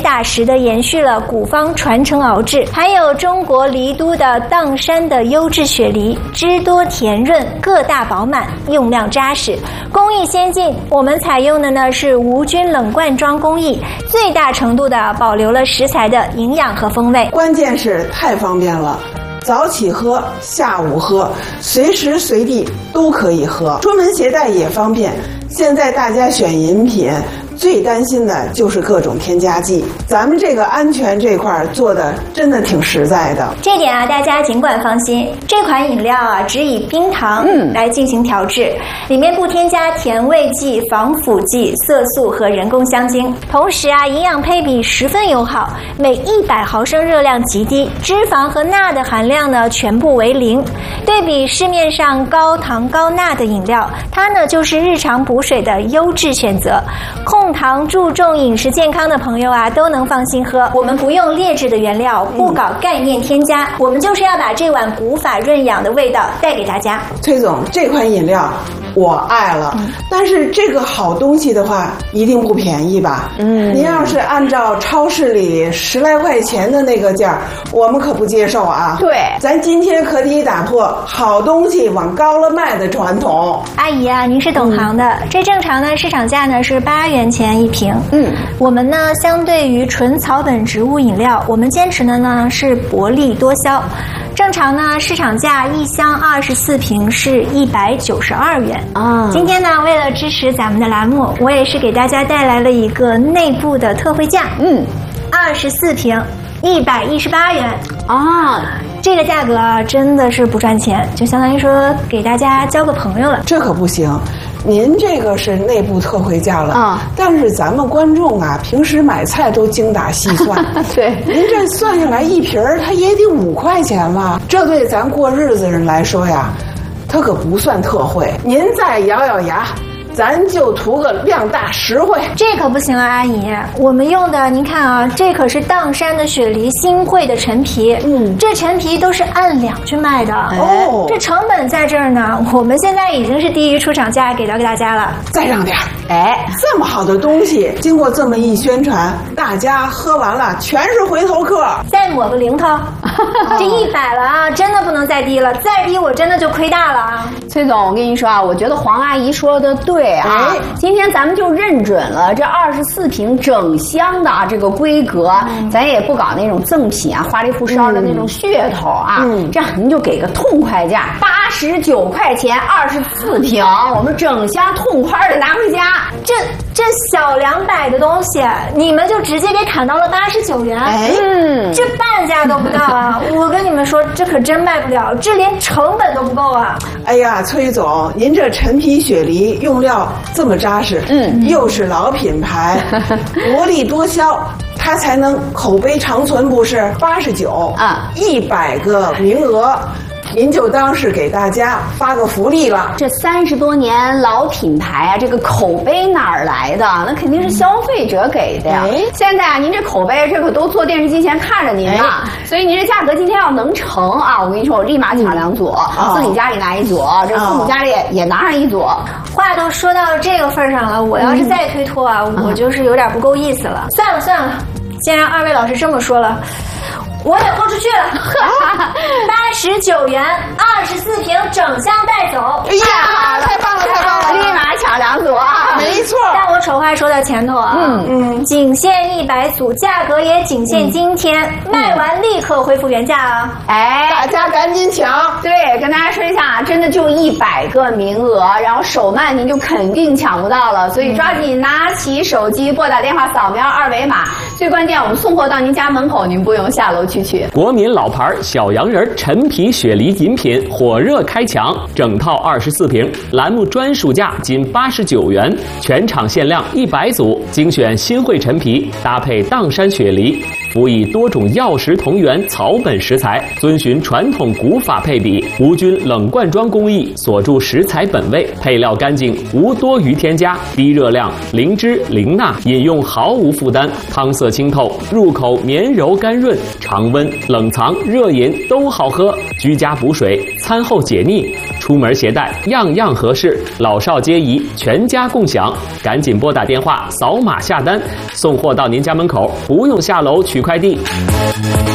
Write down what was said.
打实的延续了古方传承熬制，还有中国梨都的砀山的优质雪梨，汁多甜润，个大饱满，用料扎实，工艺先进。我们采用的呢是无菌冷罐装工艺，最大程度的保留了食材的营养和风味。 关键是太方便了。早起喝，下午喝，随时随地都可以喝，出门携带也方便。现在大家选饮品最担心的就是各种添加剂，咱们这个安全这块做的真的挺实在的。 这点啊，大家尽管放心，这款饮料啊只以冰糖来进行调制，里面不添加甜味剂、防腐剂、色素和人工香精。同时啊，营养配比十分友好，每100毫升热量极低，脂肪和钠的含量呢全部为0。对比市面上高糖高钠的饮料，它呢就是日常补水的优质选择。控糖注重饮食健康的朋友啊，都能放心喝。我们不用劣质的原料，不搞概念添加，我们就是要把这碗古法润养的味道带给大家。 崔总，这款饮料我爱了，但是这个好东西的话，一定不便宜吧？您要是按照超市里10来块钱的那个价，我们可不接受啊。 对， 咱今天可得打破好东西往高了卖的传统。 阿姨啊，您是懂行的，这正常的市场价呢是8元钱一瓶。我们呢相对于纯草本植物饮料，我们坚持的呢是薄利多销。正常呢市场价1箱24瓶是192元啊。今天呢为了支持咱们的栏目，我也是给大家带来了一个内部的特惠价，24瓶118元啊。这个价格啊真的是不赚钱，就相当于说给大家交个朋友了。 这可不行，您这个是内部特惠价了啊，但是咱们观众啊，平时买菜都精打细算， 对， 您这算下来一瓶儿，它也得5块钱了，这对咱过日子人来说呀，它可不算特惠。您再咬咬牙，咱就图个量大实惠。 这可不行啊，阿姨，我们用的您看啊，这可是砀山的雪梨新汇的陈皮，这陈皮都是按两去卖的哦，这成本在这儿呢。我们现在已经是低于出厂价给到给大家了， 再让点。这么好的东西，经过这么一宣传，大家喝完了全是回头客。 再抹个零头，这100了啊，真的不能再低了，再低我真的就亏大了啊。 崔总，我跟你说啊，我觉得黄阿姨说的对啊，今天咱们就认准了这24瓶整箱的这个规格，咱也不搞那种赠品啊、花里胡哨的那种噱头啊，这样您就给个痛快价，89块钱24瓶，我们整箱痛快的拿回家。 这小200的东西，你们就直接给砍到了89元，这半价都不到啊！我跟你们说，这可真卖不了，这连成本都不够啊！ 哎呀，崔总，您这陈皮雪梨用料这么扎实，又是老品牌，薄利多销，它才能口碑长存，不是？89啊，100个名额。您就当是给大家发个福利了。 这30多年老品牌啊，这个口碑哪儿来的？那肯定是消费者给的呀。现在啊，您这口碑，这可都坐电视机前看着您呢。所以您这价格今天要能成啊，我跟你说，我立马抢2组，自己家里拿1组，这父母家里也拿上1组。 话都说到这个份上了，我要是再推脱啊，我就是有点不够意思了。算了，既然2位老师这么说了，我也豁出去了，89元24瓶整箱带走。 哎呀，太棒了， 立马抢2组啊！ 没错。 但我丑话说在前头啊，仅限100组，价格也仅限今天，卖完立刻恢复原价啊！ 大家赶紧抢。 对，跟大家说一下，真的就100个名额，然后手慢您就肯定抢不到了，所以抓紧拿起手机，拨打电话，扫描2维码。最关键，我们送货到您家门口，您不用下楼去取。 国民老牌小洋人陈皮雪梨饮品火热开抢，整套24瓶，栏目专属价仅89元，全场限量100组，精选新汇陈皮，搭配砀山雪梨，辅以多种药食同源草本食材，遵循传统古法配比，无菌冷罐装工艺，锁住食材本味，配料干净，无多余添加，低热量，零脂零钠，饮用毫无负担，汤色清透，入口绵柔甘润，常温冷藏热饮都好喝，居家补水， 餐后解腻，出门携带样样合适，老少皆宜，全家共享。赶紧拨打电话，扫码下单，送货到您家门口，不用下楼取快递。